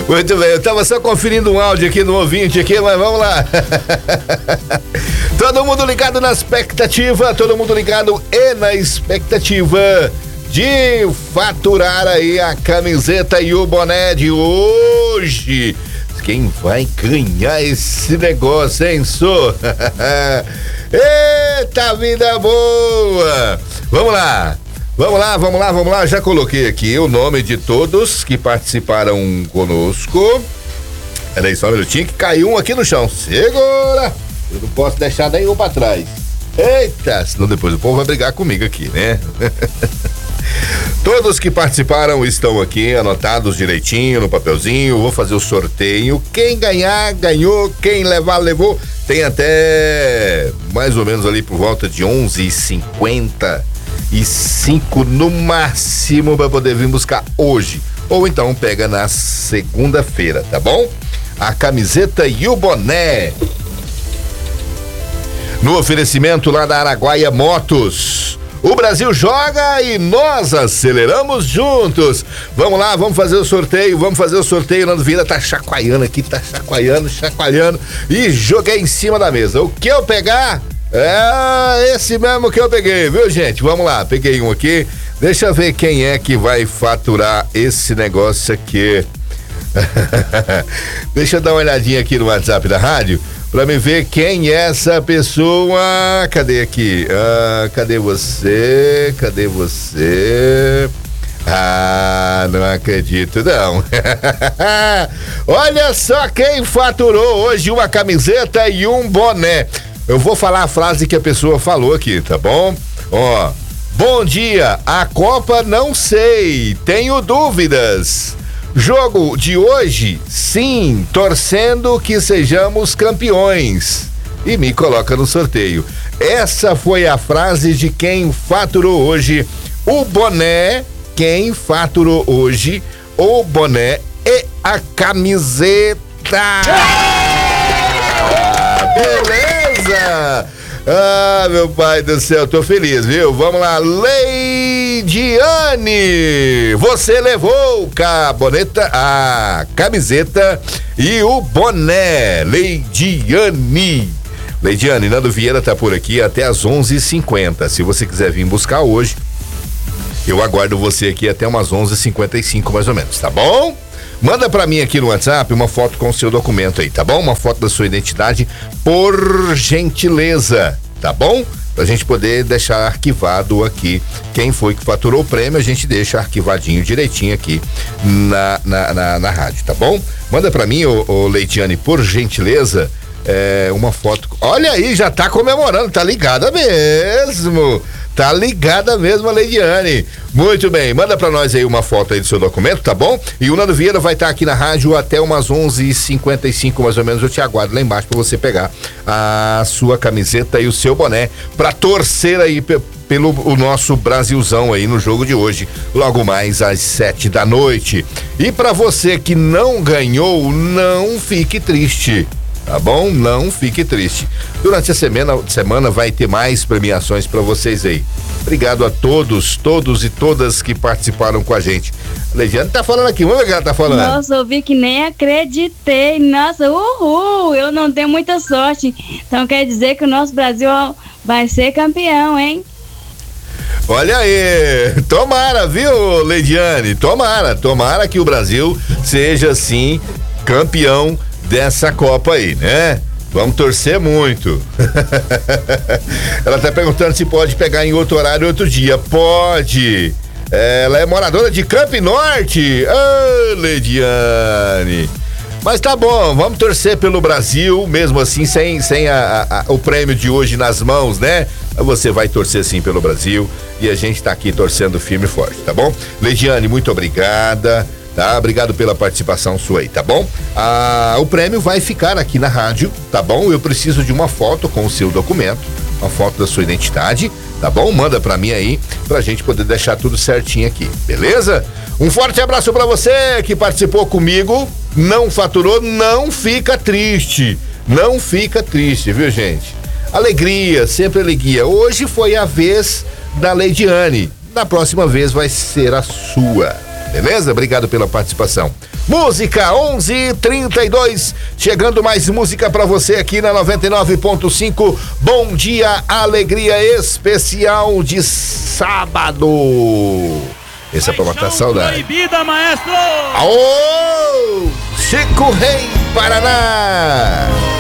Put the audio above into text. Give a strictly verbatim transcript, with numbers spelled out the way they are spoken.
Muito bem, eu tava só conferindo um áudio aqui no ouvinte aqui, mas vamos lá. Todo mundo ligado na expectativa, todo mundo ligado e na expectativa de faturar aí a camiseta e o boné de hoje. Quem vai ganhar esse negócio, hein, Sô? Eita vida boa! Vamos lá, vamos lá, vamos lá, vamos lá. Já coloquei aqui o nome de todos que participaram conosco. Peraí só um minutinho que caiu um aqui no chão. Segura! Eu não posso deixar nenhum pra trás. Eita, senão depois o povo vai brigar comigo aqui, né? Todos que participaram estão aqui anotados direitinho no papelzinho. Vou fazer o sorteio. Quem ganhar, ganhou. Quem levar, levou. Tem até mais ou menos ali por volta de onze e cinquenta e cinco no máximo para poder vir buscar hoje. Ou então pega na segunda-feira, tá bom? A camiseta e o boné. No oferecimento lá da Araguaia Motos. O Brasil joga e nós aceleramos juntos. Vamos lá, vamos fazer o sorteio, vamos fazer o sorteio. Nando Vieira tá chacoalhando aqui, tá chacoalhando, chacoalhando. E joguei em cima da mesa. O que eu pegar, é esse mesmo que eu peguei, viu, gente? Vamos lá, peguei um aqui. Deixa eu ver quem é que vai faturar esse negócio aqui. Deixa eu dar uma olhadinha aqui no WhatsApp da rádio pra me ver quem é essa pessoa. Cadê aqui? Ah, cadê você? Cadê você? Ah, não acredito não. Olha só quem faturou hoje uma camiseta e um boné. Eu vou falar a frase que a pessoa falou aqui, tá bom? Ó, bom dia, a Copa não sei, tenho dúvidas. Jogo de hoje, sim, torcendo que sejamos campeões. E me coloca no sorteio. Essa foi a frase de quem faturou hoje o boné, quem faturou hoje o boné e a camiseta. Ah, beleza! Ah, meu pai do céu, tô feliz, viu? Vamos lá, Leidiane, você levou a boneta, a camiseta e o boné, Leidiane. Leidiane, Nando Vieira tá por aqui até as onze e cinquenta. Se você quiser vir buscar hoje, eu aguardo você aqui até umas onze e cinquenta e cinco mais ou menos, tá bom? Manda pra mim aqui no WhatsApp uma foto com o seu documento aí, tá bom? Uma foto da sua identidade, por gentileza, tá bom? Pra gente poder deixar arquivado aqui quem foi que faturou o prêmio, a gente deixa arquivadinho direitinho aqui na, na, na, na rádio, tá bom? Manda pra mim, ô, ô Leitiane, por gentileza, é, uma foto. Olha aí, já tá comemorando, tá ligada mesmo. Tá ligada mesmo a Leidiane. Muito bem, manda pra nós aí uma foto aí do seu documento, tá bom? E o Nando Vieira vai estar tá aqui na rádio até umas onze e cinquenta e cinco mais ou menos. Eu te aguardo lá embaixo pra você pegar a sua camiseta e o seu boné pra torcer aí pe- pelo o nosso Brasilzão aí no jogo de hoje, logo mais às sete da noite. E pra você que não ganhou, não fique triste. Tá bom? Não fique triste. Durante a semana, semana vai ter mais premiações para vocês aí. Obrigado a todos, todos e todas que participaram com a gente. A Leidiane tá falando aqui, vamos ver o que ela tá falando. Nossa, eu vi que nem acreditei. Nossa, uhul, eu não tenho muita sorte. Então quer dizer que o nosso Brasil vai ser campeão, hein? Olha aí, tomara, viu, Leidiane? Tomara, tomara que o Brasil seja, sim, campeão dessa Copa aí, né? Vamos torcer muito. Ela tá perguntando se pode pegar em outro horário, outro dia. Pode. Ela é moradora de Campo Norte. Ah, Leidiane. Mas tá bom, vamos torcer pelo Brasil, mesmo assim, sem, sem a, a, a, o prêmio de hoje nas mãos, né? Você vai torcer sim pelo Brasil e a gente tá aqui torcendo firme e forte, tá bom? Leidiane, muito obrigada. Tá? Obrigado pela participação sua aí, tá bom? Ah, o prêmio vai ficar aqui na rádio, tá bom? Eu preciso de uma foto com o seu documento, uma foto da sua identidade, tá bom? Manda pra mim aí, pra gente poder deixar tudo certinho aqui, beleza? Um forte abraço pra você que participou comigo, não faturou, não fica triste, não fica triste, viu, gente? Alegria, sempre alegria. Hoje foi a vez da Leidiane, na próxima vez vai ser a sua. Beleza? Obrigado pela participação. Música onze e trinta e dois, chegando mais música pra você aqui na noventa e nove ponto cinco. Bom dia, alegria especial de sábado. Esse é pra matar saudade. Proibida, maestro! Aô! Chico Rei, Paraná!